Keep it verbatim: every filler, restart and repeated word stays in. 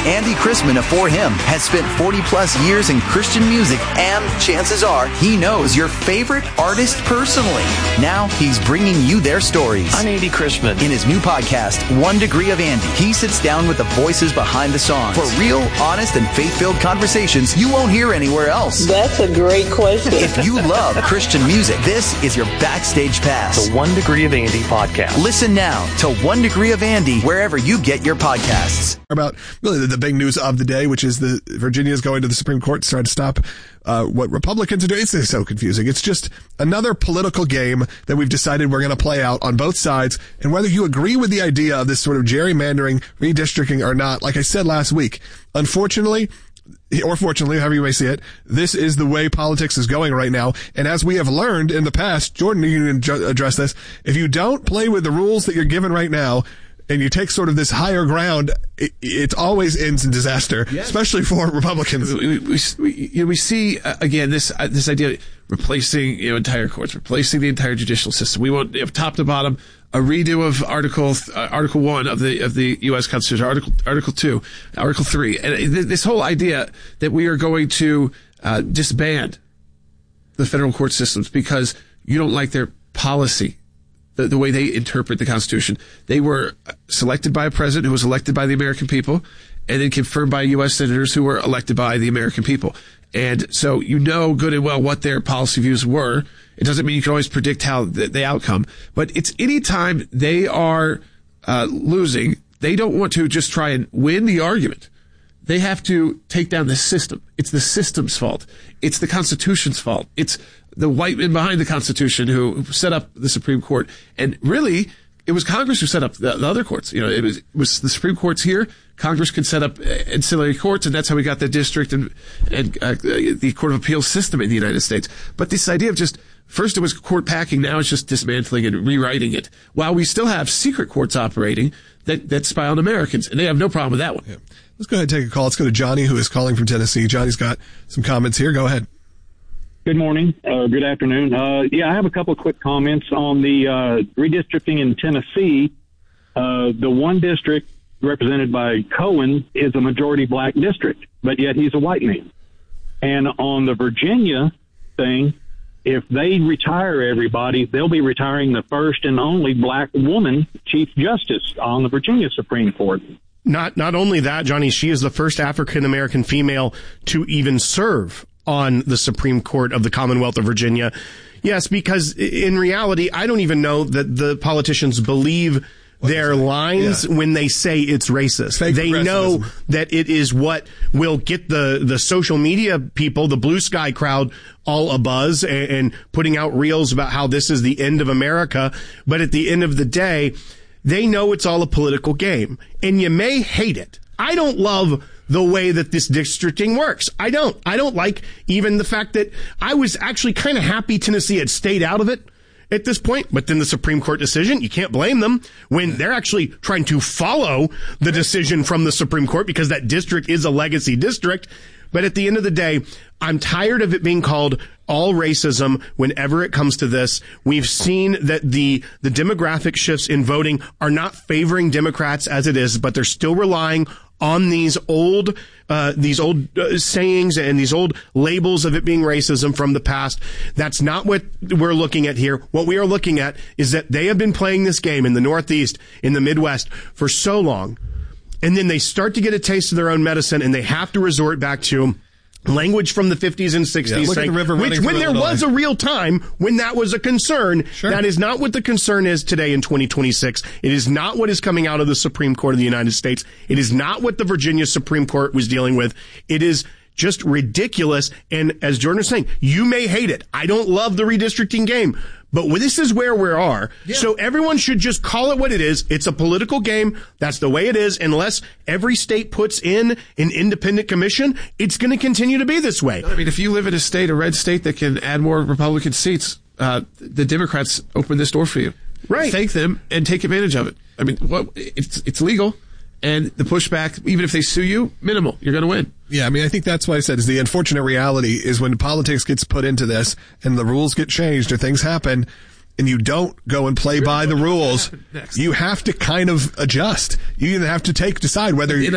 Andy Chrisman of For Him has spent forty plus years in Christian music, and chances are he knows your favorite artist personally. Now he's bringing you their stories. I'm Andy Chrisman. In his new podcast, One Degree of Andy, he sits down with the voices behind the songs for real, honest, and faith-filled conversations you won't hear anywhere else. That's a great question. If you love Christian music, this is your backstage pass. The One Degree of Andy podcast. Listen now to One Degree of Andy wherever you get your podcasts. About really the, the big news of the day, which is the Virginia's going to the Supreme Court to try to stop uh, what Republicans are doing. It's, it's so confusing. It's just another political game that we've decided we're going to play out on both sides. And whether you agree with the idea of this sort of gerrymandering, redistricting or not, like I said last week, unfortunately, or fortunately, however you may see it, this is the way politics is going right now. And as we have learned in the past, Jordan, you can address this, if you don't play with the rules that you're given right now, and you take sort of this higher ground, it, it always ends in disaster, yes. Especially for Republicans. We, we, we, you know, we see, uh, again, this uh, this idea of replacing you know, entire courts, replacing the entire judicial system. We want, you know, top to bottom, a redo of Article uh, Article One of the of the U S Constitution, Article Article Two, Article Three, and this whole idea that we are going to uh, disband the federal court systems because you don't like their policy. The, the way they interpret the Constitution. They were selected by a president who was elected by the American people and then confirmed by U S senators who were elected by the American people. And so you know good and well what their policy views were. It doesn't mean you can always predict how the, the outcome, but it's any time they are uh, losing, they don't want to just try and win the argument. They have to take down the system. It's the system's fault. It's the Constitution's fault. It's the white men behind the Constitution who set up the Supreme Court. And really, it was Congress who set up the, the other courts. You know, it was, it was the Supreme Court's here. Congress could set up ancillary courts, and that's how we got the district and, and uh, the Court of Appeals system in the United States. But this idea of just, first it was court packing, now it's just dismantling and rewriting it, while we still have secret courts operating that, that spy on Americans. And they have no problem with that one. Yeah. Let's go ahead and take a call. Let's go to Johnny, who is calling from Tennessee. Johnny's got some comments here. Go ahead. Good morning. Uh, good afternoon. Uh, yeah, I have a couple of quick comments on the uh, redistricting in Tennessee. Uh, the one district represented by Cohen is a majority black district, but yet he's a white man. And on the Virginia thing, if they retire everybody, they'll be retiring the first and only black woman Chief Justice on the Virginia Supreme Court. Not not only that, Johnny, she is the first African-American female to even serve on the Supreme Court of the Commonwealth of Virginia. Yes, because in reality, I don't even know that the politicians believe what their lines yeah. when they say it's racist. Fake they know that it is what will get the, the social media people, the blue sky crowd, all abuzz and, and putting out reels about how this is the end of America. But at the end of the day, they know it's all a political game. And you may hate it. I don't love the way that this districting works. I don't. I don't like even the fact that I was actually kind of happy Tennessee had stayed out of it at this point. But then the Supreme Court decision, you can't blame them when they're actually trying to follow the decision from the Supreme Court because that district is a legacy district. But at the end of the day, I'm tired of it being called all racism whenever it comes to this. We've seen that the, the demographic shifts in voting are not favoring Democrats as it is, but they're still relying on these old, uh, these old uh, sayings and these old labels of it being racism from the past. That's not what we're looking at here. What we are looking at is that they have been playing this game in the Northeast, in the Midwest for so long. And then they start to get a taste of their own medicine and they have to resort back to language from the fifties and sixties, yeah, saying, the river which when there Illinois. was a real time when that was a concern. Sure. That is not what the concern is today in twenty twenty-six. It is not what is coming out of the Supreme Court of the United States. It is not what the Virginia Supreme Court was dealing with. It is just ridiculous. And as Jordan is saying, you may hate it. I don't love the redistricting game. But this is where we are. Yeah. So everyone should just call it what it is. It's a political game. That's the way it is. Unless every state puts in an independent commission, it's going to continue to be this way. I mean, if you live in a state, a red state that can add more Republican seats, uh, the Democrats open this door for you. Right. Thank them and take advantage of it. I mean, what, it's, it's legal. And the pushback, even if they sue you, minimal. You're going to win. Yeah, I mean, I think that's what I said is the unfortunate reality is when politics gets put into this and the rules get changed or things happen and you don't go and play really by the rules, you have to kind of adjust. You either have to take, decide whether